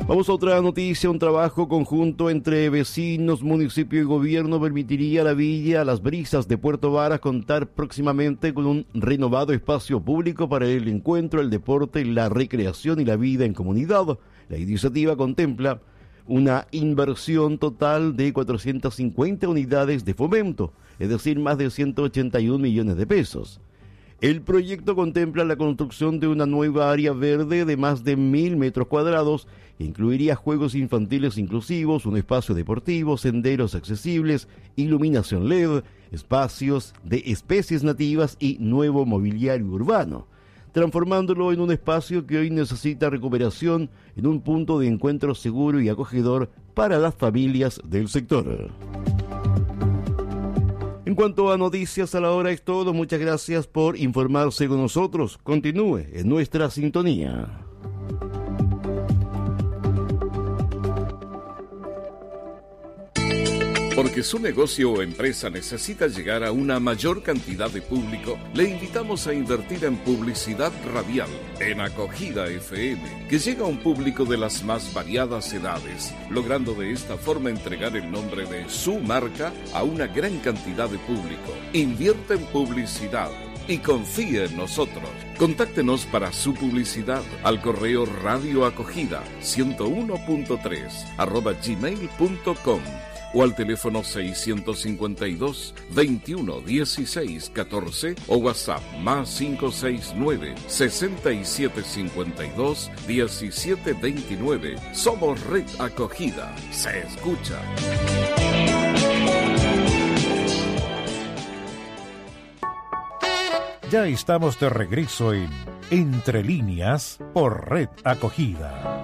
Vamos a otra noticia. Un trabajo conjunto entre vecinos, municipio y gobierno permitiría a la villa Las Brisas de Puerto Varas contar próximamente con un renovado espacio público para el encuentro, el deporte, la recreación y la vida en comunidad. La iniciativa contempla una inversión total de 450 unidades de fomento, es decir, más de 181 millones de pesos. El proyecto contempla la construcción de una nueva área verde de más de 1.000 metros cuadrados que incluiría juegos infantiles inclusivos, un espacio deportivo, senderos accesibles, iluminación LED, espacios de especies nativas y nuevo mobiliario urbano, transformándolo en un espacio que hoy necesita recuperación en un punto de encuentro seguro y acogedor para las familias del sector. En cuanto a noticias a la hora es todo. Muchas gracias por informarse con nosotros. Continúe en nuestra sintonía. Porque su negocio o empresa necesita llegar a una mayor cantidad de público, le invitamos a invertir en publicidad radial, en Acogida FM, que llega a un público de las más variadas edades, logrando de esta forma entregar el nombre de su marca a una gran cantidad de público. Invierte en publicidad y confíe en nosotros. Contáctenos para su publicidad al correo radioacogida101.3 @gmail.com o al teléfono 652 21 16 14 o WhatsApp más 569 67 52 17 29. Somos Red Acogida. Se escucha. Ya estamos de regreso en Entre Líneas por Red Acogida.